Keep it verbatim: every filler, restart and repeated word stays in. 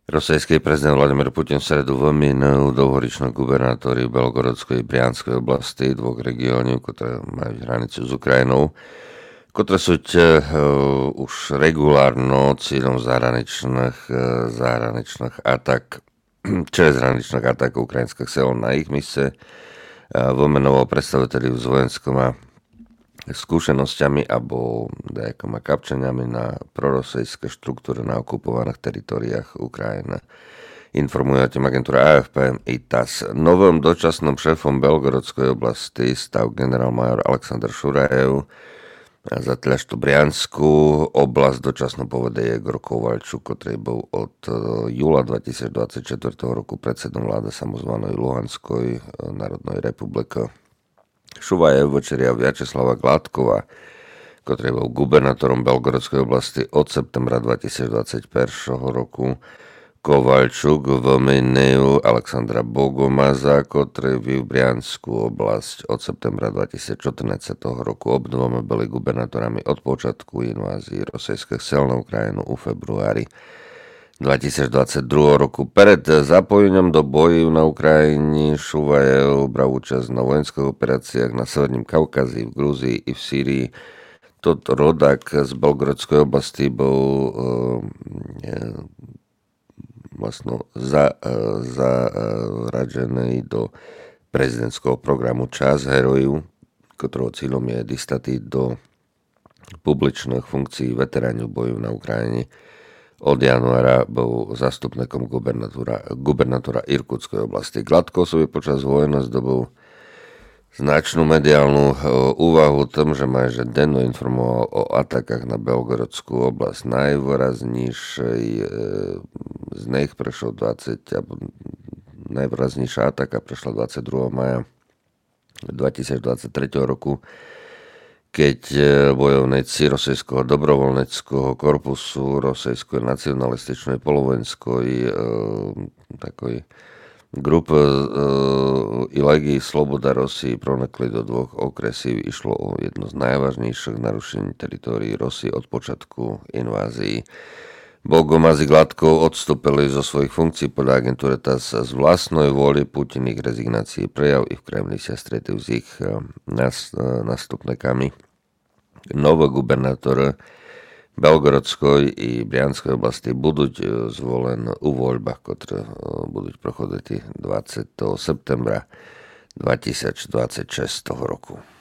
Rosijský prezident Vladimír Putin v sredu vymenil dlhoročných gubernátori Belgorodskej i Brianskej oblasti, dvoch regiónov, ktoré majú hranicu s Ukrajinou, ktoré sú uh, už regulárno cieľom zahraničných, uh, zahraničných atak, čez hraničných atak ukrajinských sil na ich mise. Uh, vymenoval predstaviteľov s vojenskými skúsenosťami alebo nejakými kapčeniami na prorosejské štruktúry na okupovaných teritoriách Ukrajiny. Informuje o tým agentúra á ef pé i TAS. Novým dočasným šéfom Belgorodskej oblasti stal generál-major Aleksandr Šurajev. Zatiaľ tú Brianskú oblasť dočasno povede Jegor Kovalčuk, ktorý bol od júla dvetisícdvadsaťštyri roku predsedom vlády samozvanej Luhanskej národnej republiky. Šuvajev večeria Vyacheslava Gladkova, ktorý bol gubernátorom Belgorodskej oblasti od septembra dvetisícdvadsaťjeden roku. Kovalčuk vymenil Alexandra Bogomaza, ktorý v Brianskú oblasť od septembra dvetisícštrnásť roku. Obdvomi boli gubernátorami od počiatku invázie rosijských sil na Ukrajinu u februári dvetisícdvadsaťdva roku. Pred zapojením do boju na Ukrajine Šuvajev bral účasť na vojenských operáciách na Severním Kaukazi, v Gruzii i v Sýrii. Toto rodák z Belgorodskej oblasti bol uh, vlastne za, uh, zaradený do prezidentského programu Čas herojov, ktorého cieľom je dostať do publičných funkcií veteráni boju na Ukrajine. Od januára bol zastupníkom gubernátora, gubernátora Irkutskej oblasti. Gladkov sobie počas vojny zdobil značnú mediálnu úvahu tom, že ma že denno informoval o atakách na Belgorodskú oblasť. Najvýraznejšej z nich prešlo dvadsať, najvýraznejšia ataka prešla dvadsiateho druhého mája dvetisícdvadsaťtri roku, keď bojovníci Rosijského dobrovoľníckeho korpusu, Rosijskej nacionalističnej polovojenskej e, takoj grupy e, i legii Sloboda Rosii pronikli do dvoch okresí. Išlo o jedno z najvážnejších narušení teritórií Rosie od počiatku invázií. Bogomaz i Gladkov odstúpili zo svojich funkcií podľa agentúry TAS z vlastnej vôly. Putin ich rezignácii prejav i v Kremli sa stretil s ich nástupníkami. Nový gubernátor Belgorodskej i Brianskej oblasti budú zvolení u voľbách, ktoré budú prochodiť dvadsiateho septembra dvetisícdvadsaťšesť roku.